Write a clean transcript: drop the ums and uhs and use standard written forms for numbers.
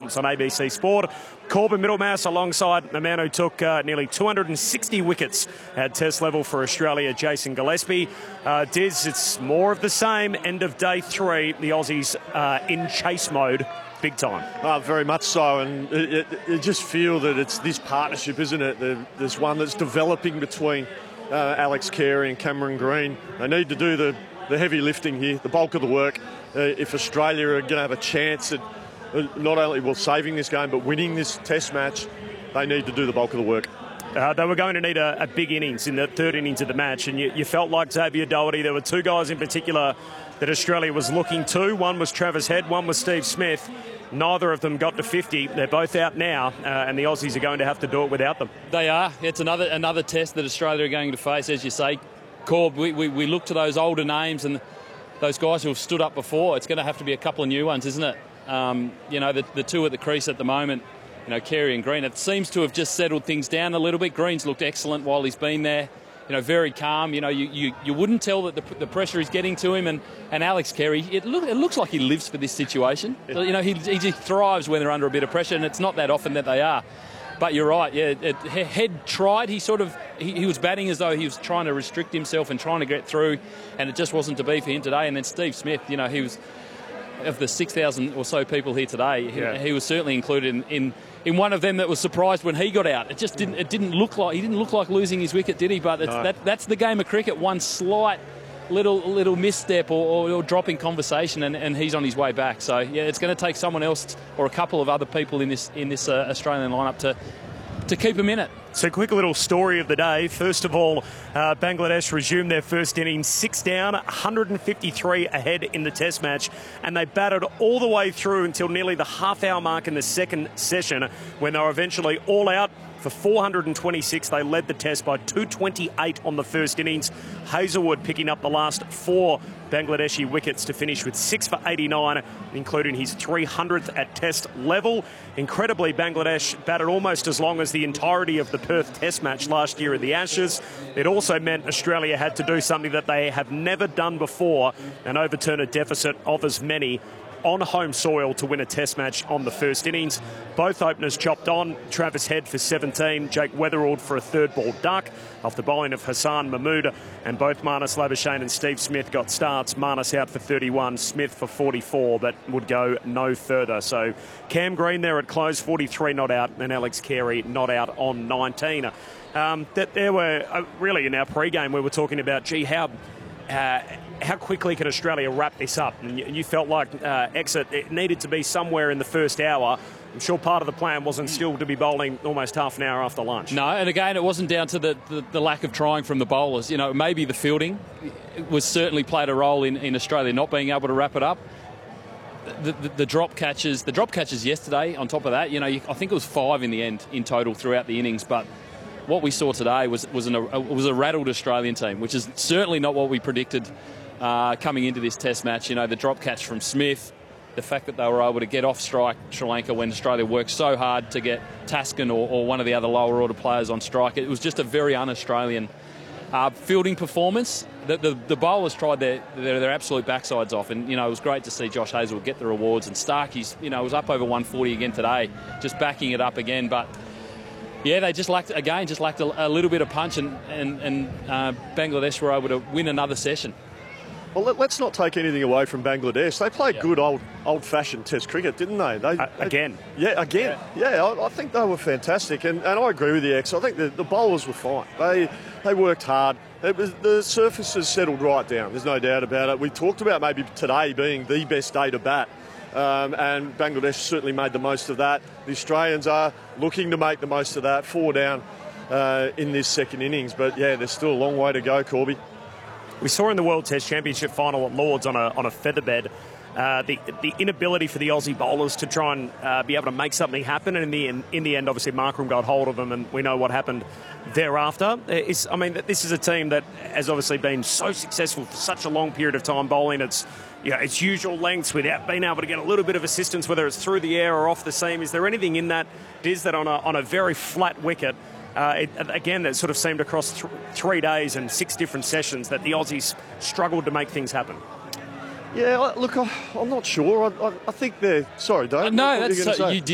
Importance on ABC Sport. Corbin Middlemass alongside the man who took nearly 260 wickets at Test level for Australia, Jason Gillespie. Diz, it's more of the same. End of day 3, the Aussies in chase mode. Big time. Very much so, and you just feel that it's this partnership, isn't it? There's one that's developing between Alex Carey and Cameron Green. They need to do the heavy lifting here, the bulk of the work. If Australia are going to have a chance at not only saving this game but winning this Test match, they need to do the bulk of the work. They were going to need a big innings in the third innings of the match, and you felt like Xavier Doherty. There were two guys in particular that Australia was looking to. One was Travis Head, one was Steve Smith. Neither of them got to 50. They're both out now, and the Aussies are going to have to do it without them. They are. It's another test that Australia are going to face, as you say. Corb, we look to those older names and those guys who have stood up before. It's going to have to be a couple of new ones, isn't it? The two at the crease at the moment, Carey and Green. It seems to have just settled things down a little bit. Green's looked excellent while he's been there. Very calm. You wouldn't tell that the pressure is getting to him. And Alex Carey, it looks like he lives for this situation. Yeah. He thrives when they're under a bit of pressure, and it's not that often that they are. But you're right. Yeah, Head tried. He was batting as though he was trying to restrict himself and trying to get through, and it just wasn't to be for him today. And then Steve Smith, he was, of the 6,000 or so people here today, he was certainly included in one of them that was surprised when he got out. It just didn't look like losing his wicket, did he? But that's the game of cricket. One slight little misstep or drop in conversation, and he's on his way back. So yeah, it's going to take someone else or a couple of other people in this Australian lineup to keep him in it. So quick little story of the day. First of all, Bangladesh resumed their first innings 6 down, 153 ahead in the Test match, and they batted all the way through until nearly the half-hour mark in the second session, when they were eventually all out. For 426, they led the Test by 228 on the first innings. Hazlewood picking up the last 4 Bangladeshi wickets to finish with 6 for 89, including his 300th at Test level. Incredibly, Bangladesh batted almost as long as the entirety of the Perth Test match last year at the Ashes. It also meant Australia had to do something that they have never done before and overturn a deficit of as many on home soil to win a Test match on the first innings. Both openers chopped on. Travis Head for 17, Jake Weatherald for a third ball duck off the bowling of Hassan Mahmood, and both Marnus Labuschagne and Steve Smith got starts. Marnus out for 31, Smith for 44, but would go no further. So Cam Green there at close, 43 not out, and Alex Carey not out on 19. That there were really in our pre-game we were talking about, how quickly can Australia wrap this up? And you felt like exit, it needed to be somewhere in the first hour. I'm sure part of the plan wasn't still to be bowling almost half an hour after lunch. No, and again, it wasn't down to the lack of trying from the bowlers. Maybe the fielding was certainly played a role in Australia not being able to wrap it up. The drop catches yesterday, on top of that, I think it was 5 in the end in total throughout the innings, but what we saw today was a rattled Australian team, which is certainly not what we predicted coming into this Test match. The drop catch from Smith, the fact that they were able to get off strike Sri Lanka when Australia worked so hard to get Taskin or one of the other lower order players on strike. It was just a very un-Australian fielding performance. The bowlers tried their absolute backsides off, and it was great to see Josh Hazlewood get the rewards, and Starkey's was up over 140 again today, just backing it up again. But yeah, they just lacked a little bit of punch, and Bangladesh were able to win another session. Well, let's not take anything away from Bangladesh. They played good old-fashioned Test cricket, didn't they? Again. Yeah, again. Yeah, I think they were fantastic, and I agree with you, X. I think the bowlers were fine. They worked hard. The surfaces settled right down. There's no doubt about it. We talked about maybe today being the best day to bat. And Bangladesh certainly made the most of that. The Australians are looking to make the most of that. 4 down in this second innings. But, yeah, there's still a long way to go, Corby. We saw in the World Test Championship final at Lords on a featherbed the inability for the Aussie bowlers to try and be able to make something happen. And in the end, obviously, Markram got hold of them, and we know what happened thereafter. This is a team that has obviously been so successful for such a long period of time bowling its usual lengths without being able to get a little bit of assistance, whether it's through the air or off the seam. Is there anything in that, Diz, that on a very flat wicket, again, that sort of seemed across 3 days and 6 different sessions that the Aussies struggled to make things happen? Yeah, look, I'm not sure. I think they're... Sorry, Dave. No, that's... You did.